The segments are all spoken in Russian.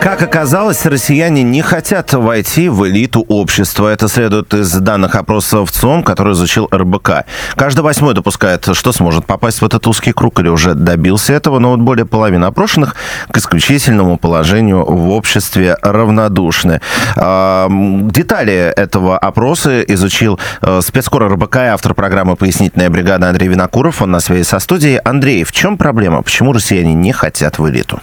Как оказалось, россияне не хотят войти в элиту общества. Это следует из данных опроса в ЦИОМ, который изучил РБК. Каждый 8-й допускает, что сможет попасть в этот узкий круг или уже добился этого, но вот более половины опрошенных к исключительному положению в обществе равнодушны. Детали этого опроса изучил спецкор РБК и автор программы «Пояснительная бригада» Андрей Винокуров. Он на связи со студией. Андрей, в чем проблема? Почему россияне не хотят в элиту?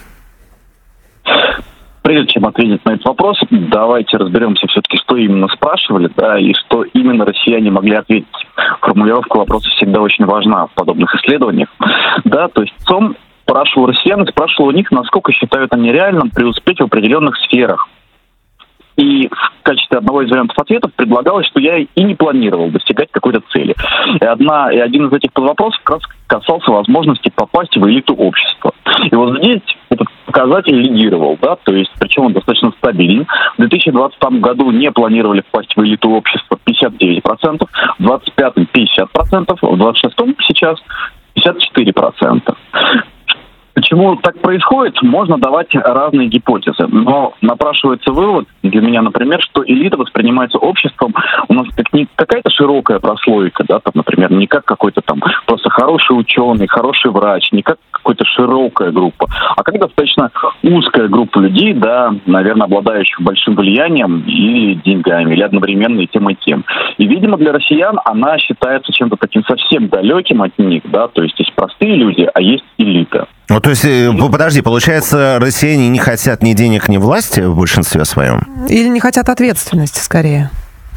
Прежде чем ответить на этот вопрос, давайте разберемся все-таки, что именно спрашивали, да, и что именно россияне могли ответить. Формулировка вопроса всегда очень важна в подобных исследованиях. Да, то есть ЦИОМ спрашивал россиян и спрашивал у них, насколько считают они реальным преуспеть в определенных сферах. И в качестве одного из вариантов ответов предлагалось, что я и не планировал достигать какой-то цели. И один из этих подвопросов как раз касался возможности попасть в элиту общества. И вот здесь этот показатель лидировал, да, то есть, причем он достаточно стабилен. В 2020 году не планировали попасть в элиту общества 59%, в 2025 50%, в 2026 сейчас 54%. Почему так происходит, можно давать разные гипотезы. Но напрашивается вывод, для меня, например, что элита воспринимается обществом у нас как не какая-то широкая прослойка, да, там, например, не как какой-то там просто хороший ученый, хороший врач, не как какая-то широкая группа, а как достаточно узкая группа людей, да, наверное, обладающих большим влиянием или деньгами, или одновременно и тем, и тем. И, видимо, для россиян она считается чем-то таким совсем далеким от них, да, то есть простые люди, а есть элита. Ну, то есть, подожди, получается, россияне не хотят ни денег, ни власти в большинстве своем? Или не хотят ответственности, скорее?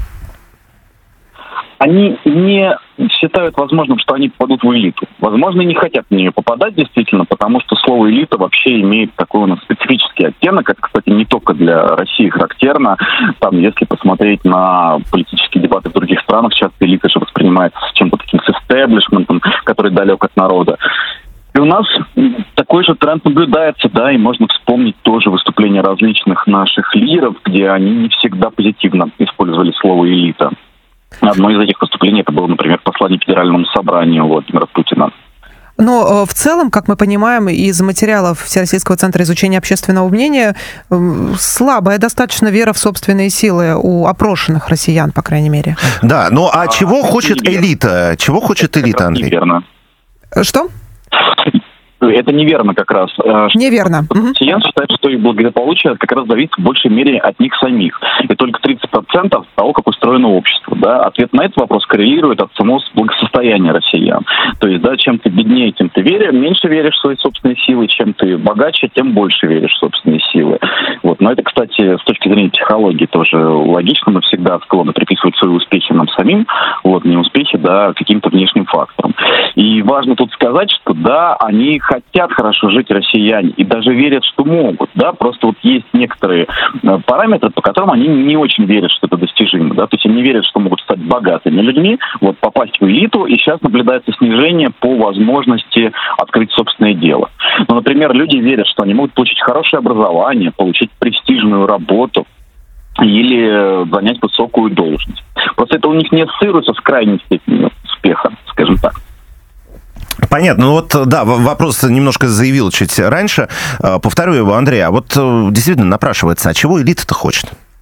Они не считают возможным, что они попадут в элиту. Возможно, и не хотят в нее попадать, действительно, потому что слово «элита» вообще имеет такой у нас специфический оттенок. Это, кстати, не только для России характерно. Там, если посмотреть на политические дебаты в других странах, часто элита же воспринимается с чем-то таким с истеблишментом, который далек от народа. И у нас такой же тренд наблюдается, да, и можно вспомнить тоже выступления различных наших лидеров, где они не всегда позитивно использовали слово «элита». Одно из этих выступлений это было, например, послание Федеральному собранию Владимира Путина. Но в целом, как мы понимаем из материалов Всероссийского центра изучения общественного мнения, слабая достаточно вера в собственные силы у опрошенных россиян, по крайней мере. Да, ну а чего хочет элита? Чего хочет элита, Андрей? Неверно. Что? Это неверно как раз. Неверно. Россиян считают, что их благополучие как раз зависит в большей мере от них самих. И только 30% от того, как устроено общество. Да? Ответ на этот вопрос коррелирует от самого благосостояния россиян. То есть, да, чем ты беднее, тем ты меньше веришь в свои собственные силы, чем ты богаче, тем больше веришь в собственные силы. Вот. Но это, кстати, с точки зрения психологии тоже логично. Мы всегда склонны приписывать свои успехи нам самим, вот, не успехи, да, каким-то внешним факторам. И важно тут сказать, что да, они хотят хорошо жить, россияне, и даже верят, что могут, да, просто вот есть некоторые параметры, по которым они не очень верят, что это достижимо, да, то есть они не верят, что могут стать богатыми людьми, вот, попасть в элиту, и сейчас наблюдается снижение по возможности открыть собственное дело. Ну, например, люди верят, что они могут получить хорошее образование, получить престижную работу, или занять высокую должность. Просто это у них не ассоциируется с крайней степенью успеха, скажем так. Понятно. Ну вот, да, вопрос немножко заявил чуть раньше. Повторю его, Андрей. А вот действительно напрашивается, а чего элита-то хочет?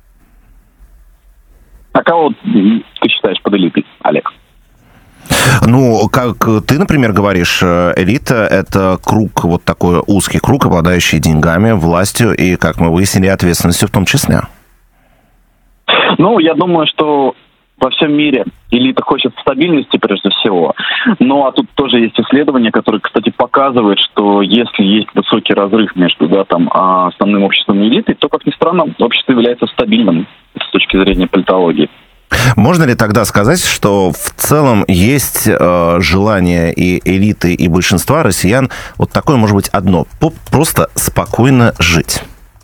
А кого ты считаешь под элитой, Олег? Ну, как ты, например, говоришь, элита – это круг, вот такой узкий круг, обладающий деньгами, властью и, как мы выяснили, ответственностью в том числе. Ну, я думаю, что во всем мире элита хочет стабильности прежде всего. Ну, а тут тоже есть исследования, которые, кстати, показывают, что если есть высокий разрыв между, да, там, основным обществом и элитой, то, как ни странно, общество является стабильным с точки зрения политологии. Можно ли тогда сказать, что в целом есть желание и элиты, и большинства россиян вот такое, может быть, одно – просто спокойно жить?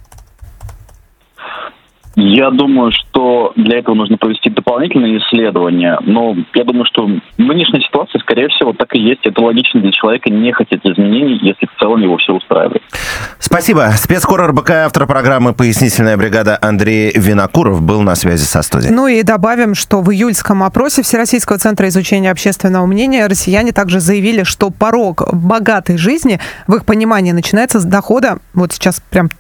Я думаю, что для этого нужно провести дополнительные исследования, но я думаю, что нынешняя ситуация, скорее всего, так и есть. Это логично для человека не хотеть изменений, если в целом его все устраивает. Спасибо. Спецкор РБК, автор программы «Пояснительная бригада» Андрей Винокуров был на связи со студией. Ну и добавим, что в июльском опросе Всероссийского центра изучения общественного мнения россияне также заявили, что порог богатой жизни в их понимании начинается с дохода, вот сейчас прям